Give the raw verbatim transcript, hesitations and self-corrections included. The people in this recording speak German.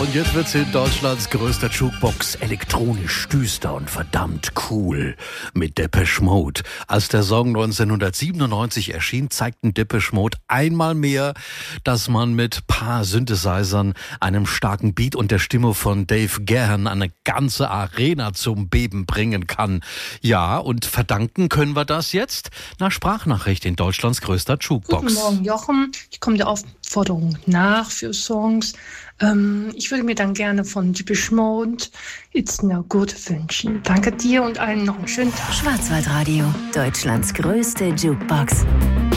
Und jetzt wird's in Deutschlands größter Jukebox elektronisch, düster und verdammt cool mit Depeche Mode. Als der Song neunzehnhundertsiebenundneunzig erschien, zeigten Depeche Mode einmal mehr, dass man mit paar Synthesizern, einem starken Beat und der Stimme von Dave Gahan eine ganze Arena zum Beben bringen kann. Ja, und verdanken können wir das jetzt nach Sprachnachricht in Deutschlands größter Jukebox. Guten Morgen, Jochen. Ich komme der Aufforderung nach für Songs. Ähm, ich würde mir dann gerne von Depeche Mode It's No Good wünschen. Danke dir und allen noch einen schönen Tag. Schwarzwaldradio, Deutschlands größte Jukebox.